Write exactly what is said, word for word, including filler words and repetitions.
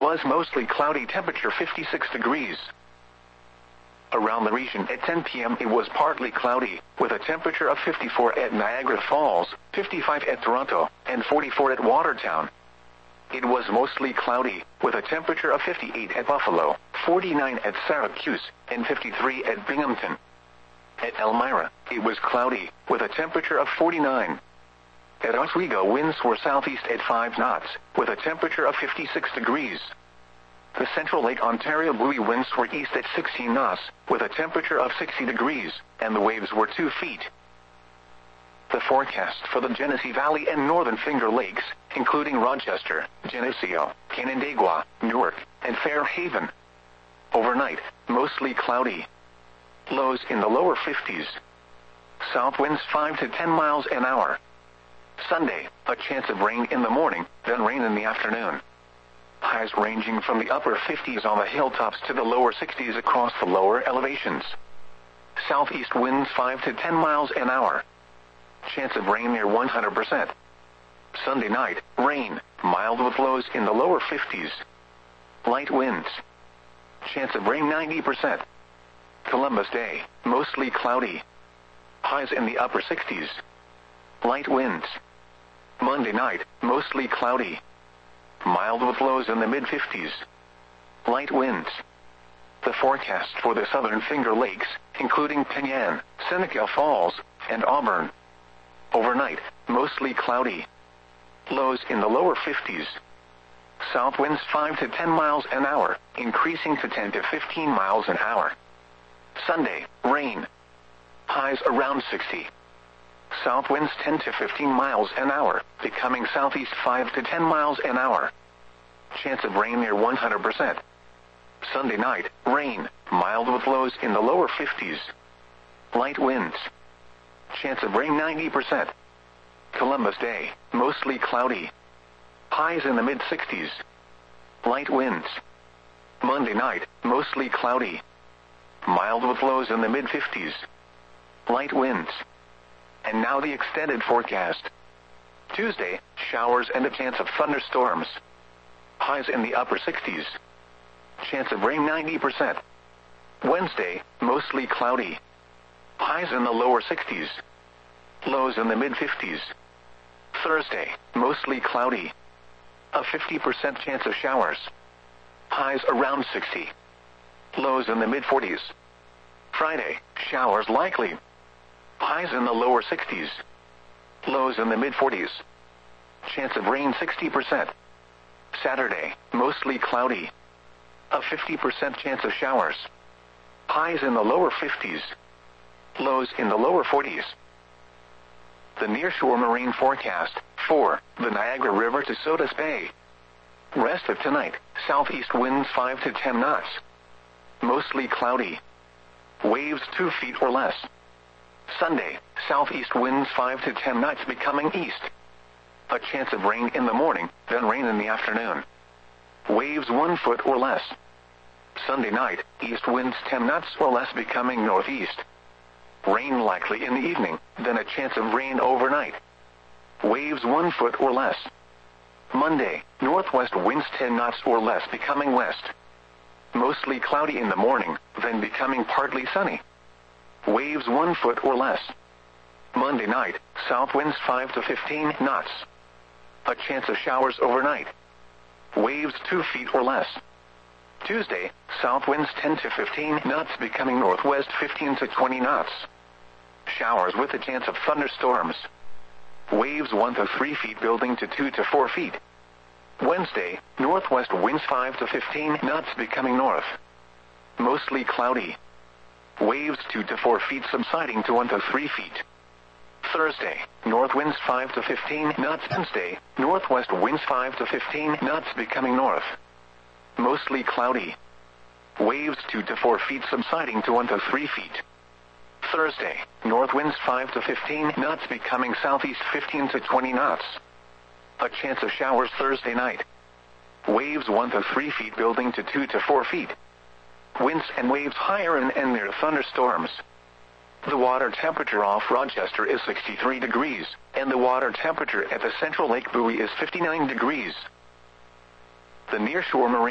Was mostly cloudy, temperature fifty-six degrees. Around the region at ten p m it was partly cloudy, with a temperature of fifty-four at Niagara Falls, fifty-five at Toronto, and forty-four at Watertown. It was mostly cloudy, with a temperature of fifty-eight at Buffalo, forty-nine at Syracuse, and fifty-three at Binghamton. At Elmira, it was cloudy, with a temperature of forty-nine. At Oswego, winds were southeast at five knots, with a temperature of fifty-six degrees. The Central Lake Ontario buoy winds were east at sixteen knots, with a temperature of sixty degrees, and the waves were two feet. The forecast for the Genesee Valley and Northern Finger Lakes, including Rochester, Geneseo, Canandaigua, Newark, and Fairhaven. Overnight, mostly cloudy. Lows in the lower fifties. South winds five to ten miles an hour. Sunday, a chance of rain in the morning, then rain in the afternoon. Highs ranging from the upper fifties on the hilltops to the lower sixties across the lower elevations. Southeast winds five to ten miles an hour. Chance of rain near one hundred percent. Sunday night, rain, mild with lows in the lower fifties. Light winds. Chance of rain ninety percent. Columbus Day, mostly cloudy. Highs in the upper sixties. Light winds. Monday night, mostly cloudy. Mild with lows in the mid-fifties. Light winds. The forecast for the Southern Finger Lakes, including Penyan, Seneca Falls, and Auburn. Overnight, mostly cloudy. Lows in the lower fifties. South winds five to ten miles an hour, increasing to ten to fifteen miles an hour. Sunday, rain. Highs around sixty. South winds ten to fifteen miles an hour, becoming southeast five to ten miles an hour. Chance of rain near one hundred percent. Sunday night, rain, mild with lows in the lower fifties. Light winds. Chance of rain ninety percent. Columbus Day, mostly cloudy. Highs in the mid-sixties. Light winds. Monday night, mostly cloudy. Mild with lows in the mid-fifties. Light winds. And now the extended forecast. Tuesday, showers and a chance of thunderstorms. Highs in the upper sixties. Chance of rain ninety percent. Wednesday, mostly cloudy. Highs in the lower sixties. Lows in the mid-fifties. Thursday, mostly cloudy. A fifty percent chance of showers. Highs around sixty. Lows in the mid-forties. Friday, showers likely. Highs in the lower sixties. Lows in the mid-forties. Chance of rain sixty percent. Saturday, mostly cloudy. A fifty percent chance of showers. Highs in the lower fifties. Lows in the lower forties. The nearshore marine forecast for the Niagara River to Sodus Bay. Rest of tonight, southeast winds five to ten knots. Mostly cloudy. Waves two feet or less. Sunday, southeast winds five to ten knots becoming east. A chance of rain in the morning, then rain in the afternoon. Waves one foot or less. Sunday night, east winds ten knots or less becoming northeast. Rain likely in the evening, then a chance of rain overnight. Waves one foot or less. Monday, northwest winds ten knots or less becoming west. Mostly cloudy in the morning, then becoming partly sunny. Waves one foot or less. Monday night, south winds five to fifteen knots. A chance of showers overnight. Waves two feet or less. Tuesday, south winds ten to fifteen knots becoming northwest fifteen to twenty knots. Showers with a chance of thunderstorms. Waves one to three feet building to two to four feet. Wednesday, northwest winds five to fifteen knots becoming north. Mostly cloudy. Waves two to four feet subsiding to one to three feet. Thursday, north winds five to fifteen knots. Wednesday, northwest winds five to fifteen knots becoming north. Mostly cloudy. Waves two to four feet subsiding to one to three feet. Thursday, north winds five to fifteen knots becoming southeast fifteen to twenty knots. A chance of showers Thursday night. Waves one to three feet building to two to four feet. Winds and waves higher and, and near thunderstorms. The water temperature off Rochester is sixty-three degrees, and the water temperature at the Central Lake Buoy is fifty-nine degrees. The nearshore marine